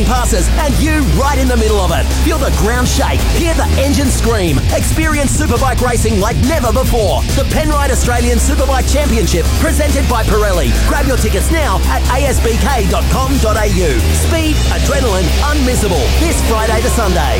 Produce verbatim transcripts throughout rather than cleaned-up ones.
passes, and you right in the middle of it. Feel the ground shake, hear the engine scream. Experience superbike racing like never before. The Penrite Australian Superbike Championship, presented by Pirelli. Grab your tickets now at a s b k dot com dot a u. Speed, adrenaline, unmissable. This Friday to Sunday.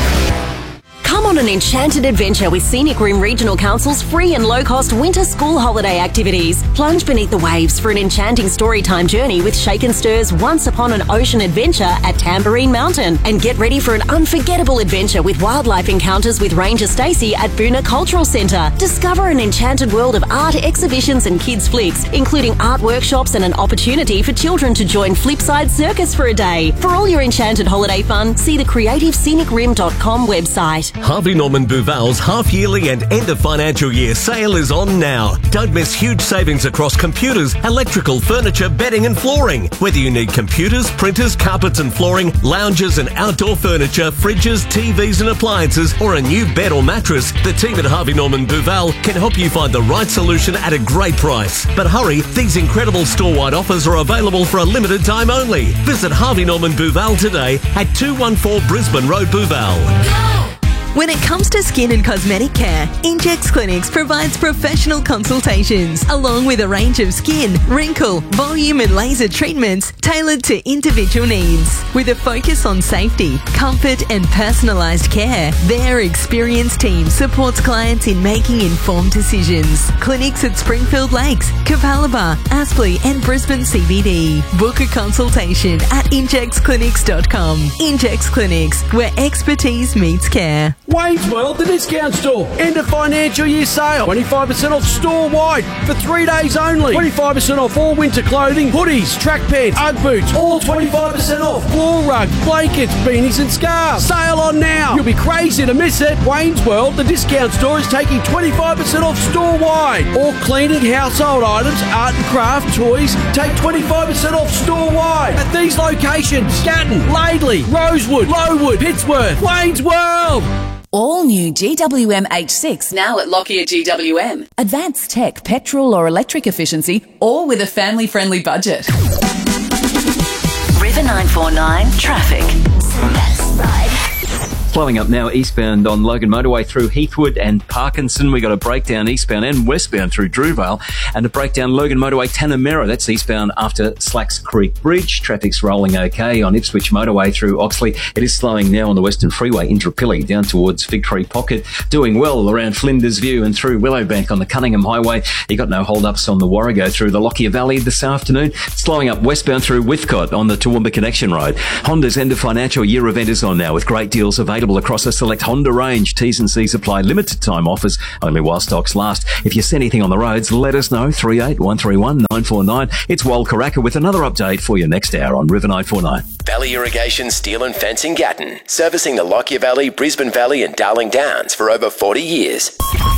Come on an enchanted adventure with Scenic Rim Regional Council's free and low-cost winter school holiday activities. Plunge beneath the waves for an enchanting storytime journey with Shake and Stir's Once Upon an Ocean adventure at Tambourine Mountain. And get ready for an unforgettable adventure with wildlife encounters with Ranger Stacey at Boona Cultural Centre. Discover an enchanted world of art, exhibitions and kids' flicks, including art workshops and an opportunity for children to join Flipside Circus for a day. For all your enchanted holiday fun, see the creative scenic rim dot com website. Harvey Norman Buval's half-yearly and end-of-financial-year sale is on now. Don't miss huge savings across computers, electrical, furniture, bedding and flooring. Whether you need computers, printers, carpets and flooring, lounges and outdoor furniture, fridges, T Vs and appliances, or a new bed or mattress, the team at Harvey Norman Buval can help you find the right solution at a great price. But hurry, these incredible store-wide offers are available for a limited time only. Visit Harvey Norman Buval today at two one four Brisbane Road, Buval. When it comes to skin and cosmetic care, Injex Clinics provides professional consultations along with a range of skin, wrinkle, volume and laser treatments tailored to individual needs. With a focus on safety, comfort and personalised care, their experienced team supports clients in making informed decisions. Clinics at Springfield Lakes, Cavalibar, Aspley and Brisbane C B D. Book a consultation at injex clinics dot com. Injex Clinics, where expertise meets care. Wayne's World, the discount store. End of financial year sale. twenty-five percent off store-wide for three days only. twenty-five percent off all winter clothing, hoodies, track pants, Ugg boots, all twenty-five percent off. Floor rug, blankets, beanies and scarves. Sale on now. You'll be crazy to miss it. Wayne's World, the discount store, is taking twenty-five percent off store-wide. All cleaning, household items, art and craft, toys, take twenty-five percent off store-wide. At these locations: Gatton, Laidley, Rosewood, Lowood, Pittsworth. Wayne's World. All new G W M H six now at Lockyer G W M. Advanced tech, petrol or electric efficiency, all with a family-friendly budget. River nine four nine traffic. Flowing up now eastbound on Logan Motorway through Heathwood and Parkinson. We got a breakdown eastbound and westbound through Drewvale, and a breakdown Logan Motorway Tanamera. That's eastbound after Slacks Creek Bridge. Traffic's rolling okay on Ipswich Motorway through Oxley. It is slowing now on the Western Freeway Indooroopilly down towards Victory Pocket. Doing well around Flinders View and through Willowbank on the Cunningham Highway. You got no hold-ups on the Warrego through the Lockyer Valley this afternoon. Slowing up westbound through Withcott on the Toowoomba Connection Road. Honda's end of financial year event is on now with great deals available across a select Honda range. T's and C's apply. Limited time offers only while stocks last. If you see anything on the roads, let us know. three eight one three one nine four nine. It's Wal Karaka with another update for you next hour on River nine four nine. Valley Irrigation Steel and Fencing Gatton, servicing the Lockyer Valley, Brisbane Valley and Darling Downs for over forty years.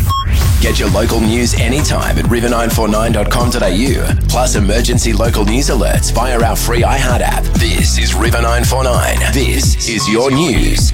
Get your local news anytime at river nine four nine dot com dot a u, plus emergency local news alerts via our free iHeart app. This is River nine four nine. This is your news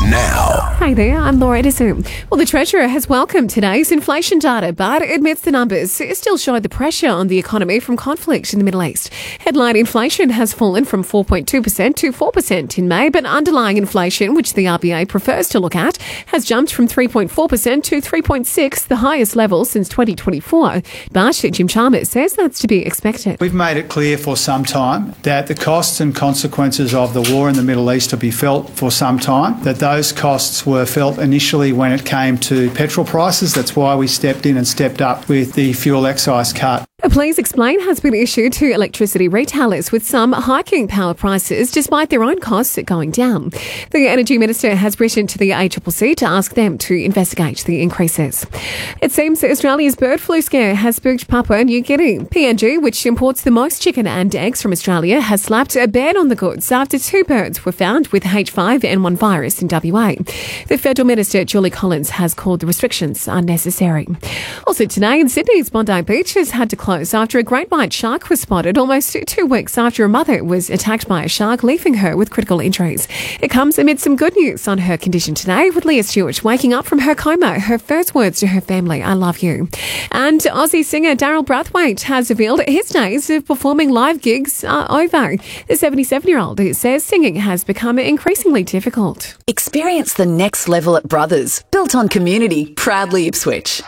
now. Hi there, I'm Laura Edison. Well, the Treasurer has welcomed today's inflation data, but admits the numbers still show the pressure on the economy from conflict in the Middle East. Headline inflation has fallen from four point two percent to four percent in May, but underlying inflation, which the R B A prefers to look at, has jumped from three point four percent to three point six percent, the highest level since twenty twenty-four. But Jim Chalmers says that's to be expected. We've made it clear for some time that the costs and consequences of the war in the Middle East will be felt for some time, that those costs were felt initially when it came to petrol prices. That's why we stepped in and stepped up with the fuel excise cut. A Please Explain has been issued to electricity retailers, with some hiking power prices despite their own costs going down. The Energy Minister has written to the A C C C to ask them to investigate the increases. It seems Australia's bird flu scare has spooked Papua New Guinea. P N G, which imports the most chicken and eggs from Australia, has slapped a ban on the goods after two birds were found with H five N one virus in W A. The Federal Minister, Julie Collins, has called the restrictions unnecessary. Also today in Sydney's Bondi Beach has had to close close after a great white shark was spotted almost two weeks after a mother was attacked by a shark, leaving her with critical injuries. It comes amid some good news on her condition today, with Leah Stewart waking up from her coma. Her first words to her family, I love you. And Aussie singer Daryl Brathwaite has revealed his days of performing live gigs are over. The seventy-seven-year-old says singing has become increasingly difficult. Experience the next level at Brothers, built on community, proudly Ipswich.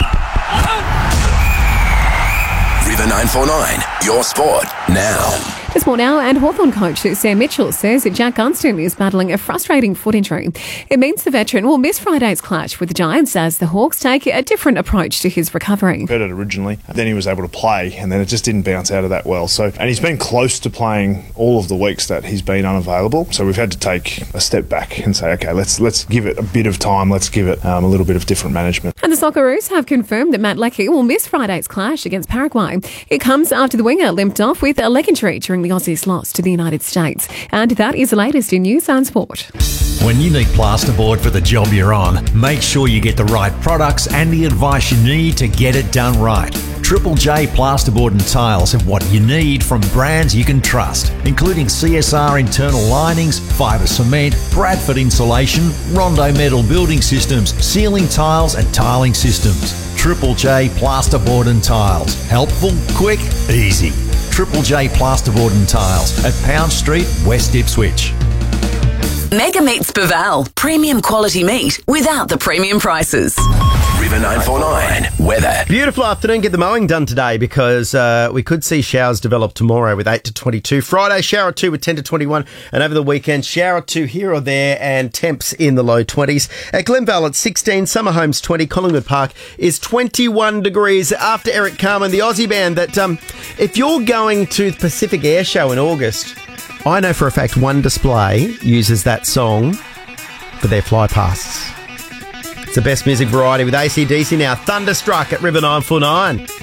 River nine four nine, your sport now. The Sport Now and Hawthorn coach Sam Mitchell says that Jack Gunston is battling a frustrating foot injury. It means the veteran will miss Friday's clash with the Giants as the Hawks take a different approach to his recovery. Heard it originally, then he was able to play, and then it just didn't bounce out of that well. So, and he's been close to playing all of the weeks that he's been unavailable. So we've had to take a step back and say, okay, let's let's give it a bit of time. Let's give it um, a little bit of different management. And the Socceroos have confirmed that Matt Leckie will miss Friday's clash against Paraguay. It comes after the winger limped off with a leg injury during the Aussies' loss to the United States. And that is the latest in News and Sport. When you need plasterboard for the job you're on, make sure you get the right products and the advice you need to get it done right. Triple J Plasterboard and Tiles have what you need from brands you can trust, including C S R internal linings, fibre cement, Bradford insulation, Rondo metal building systems, ceiling tiles and tiling systems. Triple J Plasterboard and Tiles. Helpful, quick, easy. Triple J Plasterboard and Tiles at Pound Street, West Ipswich. Mega Meats Baval, premium quality meat without the premium prices. River nine four nine, weather. Beautiful afternoon. Get the mowing done today because uh, we could see showers develop tomorrow with eight to twenty-two. Friday, shower two with ten to twenty-one. And over the weekend, shower two here or there and temps in the low twenties. At Glenvale at sixteen, Summer Homes twenty, Collingwood Park is twenty-one degrees. After Eric Carmen, the Aussie band, that um, if you're going to the Pacific Air Show in August, I know for a fact one display uses that song for their fly pasts. It's the best music variety with A C D C now. Thunderstruck at River nine four nine.